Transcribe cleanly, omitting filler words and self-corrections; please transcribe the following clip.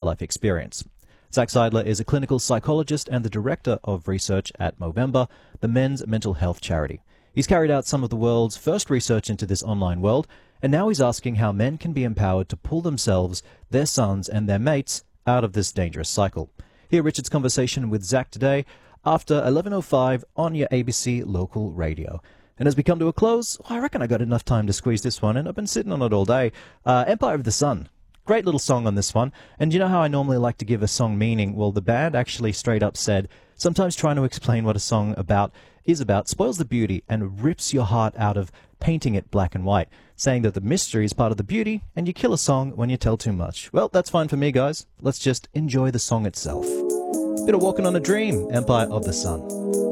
life experience. Zach Seidler is a clinical psychologist and the director of research at Movember, the men's mental health charity. He's carried out some of the world's first research into this online world, and now he's asking how men can be empowered to pull themselves, their sons, and their mates out of this dangerous cycle. Hear Richard's conversation with Zach today after 11:05 on your ABC local radio. And as we come to a close, I reckon I got enough time to squeeze this one, and I've been sitting on it all day. Empire of the Sun. Great little song on this one. And you know how I normally like to give a song meaning? Well, the band actually straight up said, sometimes trying to explain what a song is about spoils the beauty and rips your heart out of painting it black and white, saying that the mystery is part of the beauty and you kill a song when you tell too much. Well, that's fine for me, guys. Let's just enjoy the song itself. Bit of Walking on a Dream, Empire of the Sun.